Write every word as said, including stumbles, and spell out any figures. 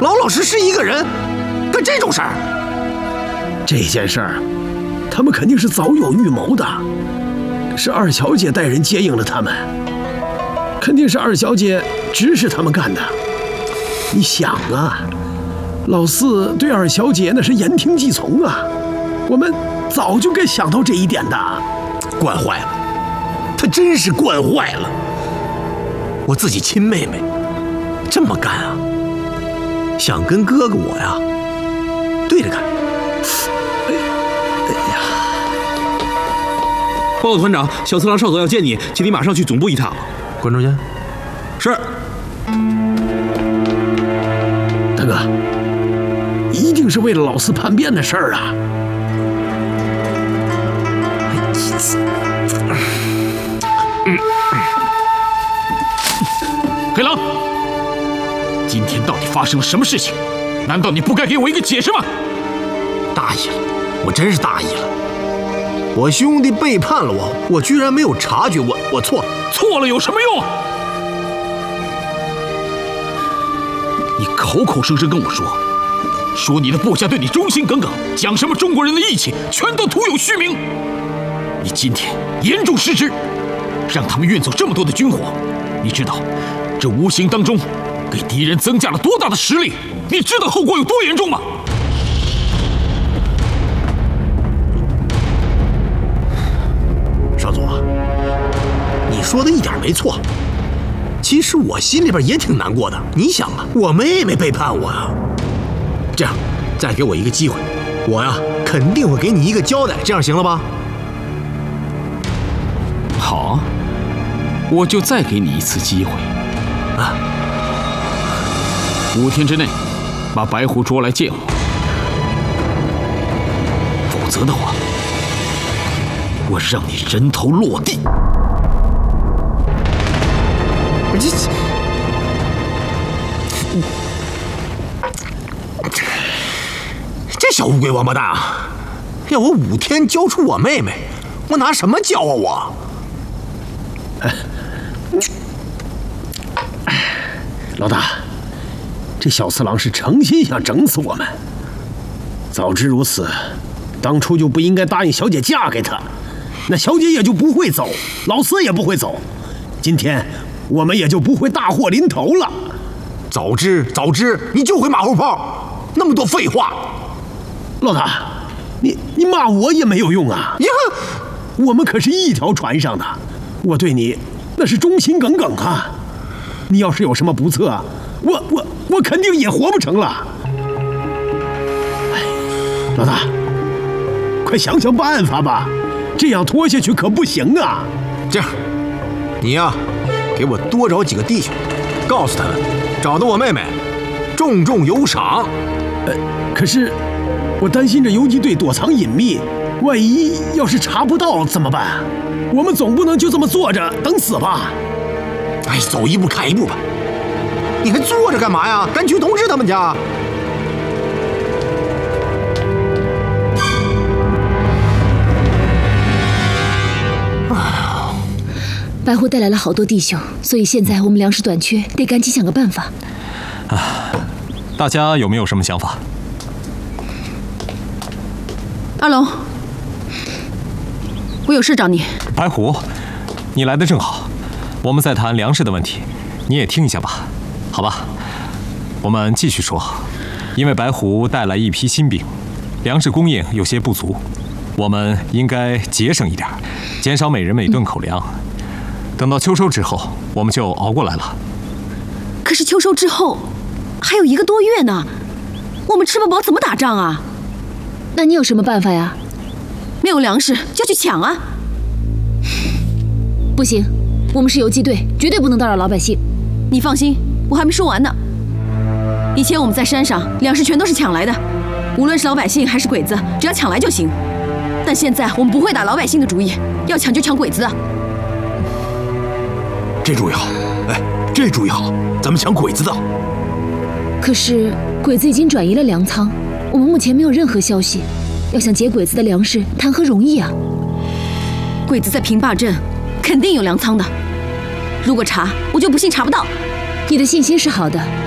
老老实实一个人干这种事儿。 这件事儿，他们肯定是早有预谋的，是二小姐带人接应了他们，肯定是二小姐指使他们干的。你想啊，老四对二小姐那是言听计从啊，我们早就该想到这一点的。 惯坏了，他真是惯坏了。我自己亲妹妹这么干啊，想跟哥哥我呀对着干。哎哎呀！ 报告团长，小次郎少佐要见你，请你马上去总部一趟。 关中间。 是。 大哥，一定是为了老四叛变的事儿啊！ 嗯，黑狼，今天到底发生了什么事情？难道你不该给我一个解释吗？ 大意了，我真是大意了。我兄弟背叛了我，我居然没有察觉，我我错了。 错了有什么用啊？你口口声声跟我说，说你的部下对你忠心耿耿，讲什么中国人的义气，全都徒有虚名。你今天严重失职，让他们运走这么多的军火，你知道这无形当中给敌人增加了多大的实力？你知道后果有多严重吗？ 少佐，你说的一点没错。其实我心里边也挺难过的。你想啊，我妹妹背叛我啊。这样，再给我一个机会，我呀肯定会给你一个交代，这样行了吧？ 好，我就再给你一次机会啊！ 五天之内把白狐捉来见我，否则的话，我让你人头落地！ 这这小乌龟王八蛋啊！要我五天交出我妹妹，我拿什么交啊我？ 老大，这小次郎是诚心想整死我们。早知如此，当初就不应该答应小姐嫁给他，那小姐也就不会走，老四也不会走，今天我们也就不会大祸临头了。 早知早知，你就会马后炮，那么多废话。 老大，你你骂我也没有用啊！ 呀， 我们可是一条船上的，我对你那是忠心耿耿啊！你要是有什么不测，我我我肯定也活不成了。哎，老大，快想想办法吧，这样拖下去可不行啊！ 这样，你呀，给我多找几个弟兄，告诉他们，找到我妹妹，重重有赏。 呃，可是我担心这游击队躲藏隐秘，万一要是查不到怎么办？我们总不能就这么坐着等死吧？ 哎，走一步看一步吧。你还坐着干嘛呀？赶紧去通知他们去。 白狐带来了好多弟兄，所以现在我们粮食短缺，得赶紧想个办法。 啊，大家有没有什么想法？ 阿龙，我有事找你。 白狐，你来的正好，我们在谈粮食的问题，你也听一下吧，好吧？我们继续说，因为白狐带来一批新兵，粮食供应有些不足，我们应该节省一点，减少每人每顿口粮。嗯，等到秋收之后，我们就熬过来了。 可是秋收之后还有一个多月呢，我们吃不饱怎么打仗啊？ 那你有什么办法呀？ 没有粮食就去抢啊！ 不行，我们是游击队，绝对不能打扰老百姓。 你放心，我还没说完呢。以前我们在山上，粮食全都是抢来的，无论是老百姓还是鬼子，只要抢来就行。但现在我们不会打老百姓的主意，要抢就抢鬼子的。 这主意好，哎，这主意好，咱们抢鬼子的。 可是鬼子已经转移了粮仓，我们目前没有任何消息，要想劫鬼子的粮食，谈何容易啊！ 鬼子在平坝镇肯定有粮仓的，如果查，我就不信查不到。 你的信心是好的，